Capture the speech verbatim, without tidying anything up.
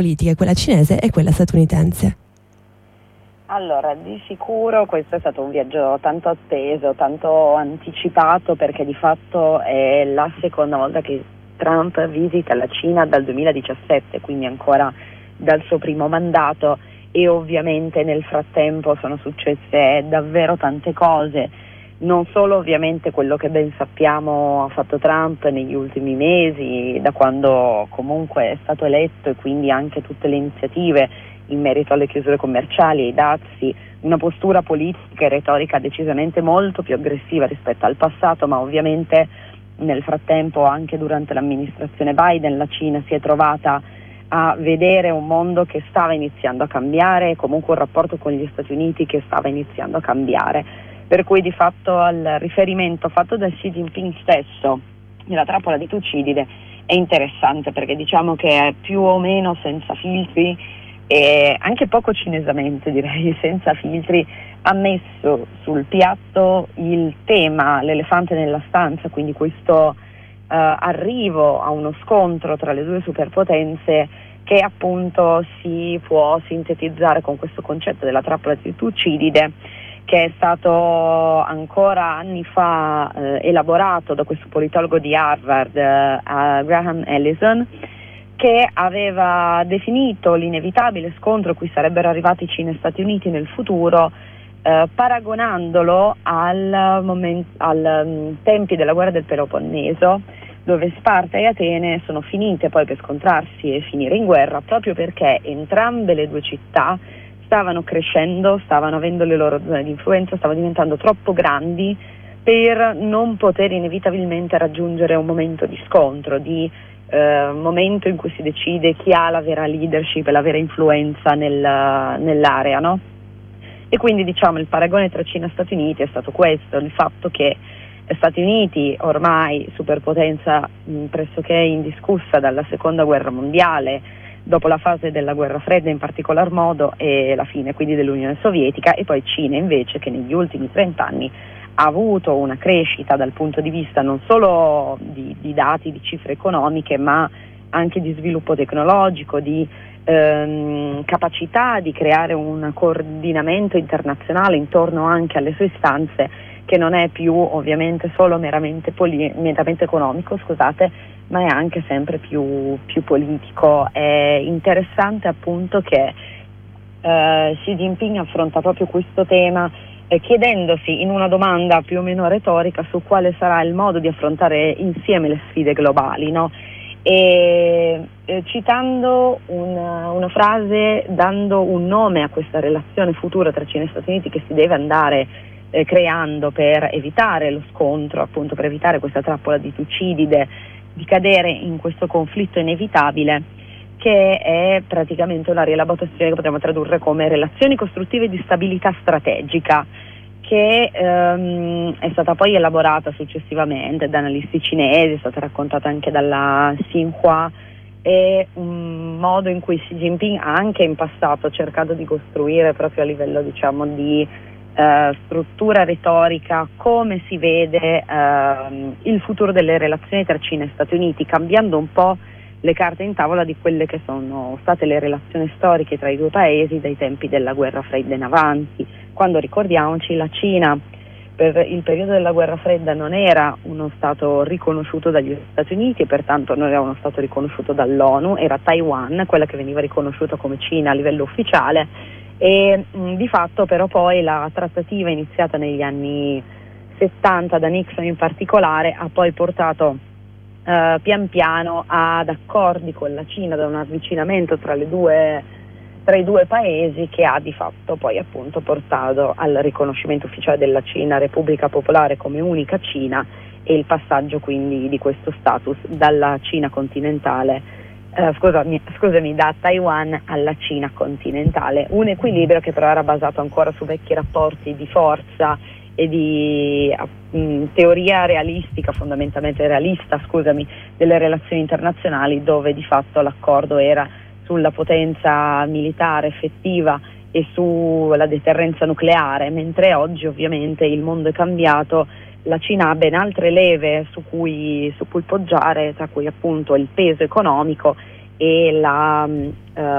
politica, quella cinese e quella statunitense? Allora, di sicuro questo è stato un viaggio tanto atteso, tanto anticipato, perché di fatto è la seconda volta che Trump visita la Cina dal duemiladiciassette, quindi ancora dal suo primo mandato, e ovviamente nel frattempo sono successe davvero tante cose, non solo ovviamente quello che ben sappiamo ha fatto Trump negli ultimi mesi, da quando comunque è stato eletto, e quindi anche tutte le iniziative in merito alle chiusure commerciali, ai dazi, una postura politica e retorica decisamente molto più aggressiva rispetto al passato, ma ovviamente nel frattempo anche durante l'amministrazione Biden la Cina si è trovata a vedere un mondo che stava iniziando a cambiare, comunque un rapporto con gli Stati Uniti che stava iniziando a cambiare, per cui di fatto il riferimento fatto da Xi Jinping stesso nella trappola di Tucidide è interessante, perché diciamo che è più o meno senza filtri e anche poco cinesamente, direi, senza filtri, ha messo sul piatto il tema, l'elefante nella stanza, quindi questo uh, arrivo a uno scontro tra le due superpotenze, che appunto si può sintetizzare con questo concetto della trappola di Tucidide, che è stato ancora anni fa eh, elaborato da questo politologo di Harvard, eh, Graham Allison, che aveva definito l'inevitabile scontro a cui sarebbero arrivati Cina e Stati Uniti nel futuro, eh, paragonandolo al moment, al um, tempi della guerra del Peloponneso, dove Sparta e Atene sono finite poi per scontrarsi e finire in guerra, proprio perché entrambe le due città stavano crescendo, stavano avendo le loro zone di influenza, stavano diventando troppo grandi per non poter inevitabilmente raggiungere un momento di scontro, di Uh, momento in cui si decide chi ha la vera leadership e la vera influenza nel, nell'area, no? E quindi diciamo il paragone tra Cina e Stati Uniti è stato questo, il fatto che Stati Uniti, ormai superpotenza mh, pressoché indiscussa dalla seconda guerra mondiale, dopo la fase della guerra fredda in particolar modo e la fine quindi dell'Unione Sovietica, e poi Cina invece che negli ultimi trent'anni ha avuto una crescita dal punto di vista non solo di, di dati, di cifre economiche, ma anche di sviluppo tecnologico, di ehm, capacità di creare un coordinamento internazionale intorno anche alle sue istanze, che non è più ovviamente solo meramente, poli- meramente economico, scusate, ma è anche sempre più, più politico. È interessante appunto che eh, Xi Jinping affronta proprio questo tema, chiedendosi in una domanda più o meno retorica su quale sarà il modo di affrontare insieme le sfide globali, no? E eh, citando una, una frase, dando un nome a questa relazione futura tra Cina e Stati Uniti che si deve andare eh, creando per evitare lo scontro, appunto per evitare questa trappola di Tucidide, di cadere in questo conflitto inevitabile, che è praticamente una rielaborazione che potremmo tradurre come relazioni costruttive di stabilità strategica, che ehm, è stata poi elaborata successivamente da analisti cinesi, è stata raccontata anche dalla Xinhua, è un modo in cui Xi Jinping anche in passato ha cercato di costruire proprio a livello, diciamo, di eh, struttura retorica come si vede ehm, il futuro delle relazioni tra Cina e Stati Uniti, cambiando un po' le carte in tavola di quelle che sono state le relazioni storiche tra i due paesi dai tempi della guerra fredda in avanti, quando, ricordiamoci, la Cina per il periodo della guerra fredda non era uno stato riconosciuto dagli Stati Uniti e pertanto non era uno stato riconosciuto dall'ONU, era Taiwan quella che veniva riconosciuta come Cina a livello ufficiale, e mh, di fatto però poi la trattativa iniziata negli anni settanta da Nixon in particolare ha poi portato Uh, pian piano ad accordi con la Cina, da un avvicinamento tra le due tra i due paesi, che ha di fatto poi appunto portato al riconoscimento ufficiale della Cina Repubblica Popolare come unica Cina e il passaggio quindi di questo status dalla Cina continentale uh, scusami, scusami da Taiwan alla Cina continentale, un equilibrio che però era basato ancora su vecchi rapporti di forza e di mh, teoria realistica, fondamentalmente realista, scusami, delle relazioni internazionali, dove di fatto l'accordo era sulla potenza militare effettiva e sulla deterrenza nucleare, mentre oggi ovviamente il mondo è cambiato, la Cina ha ben altre leve su cui, su cui poggiare, tra cui appunto il peso economico e la,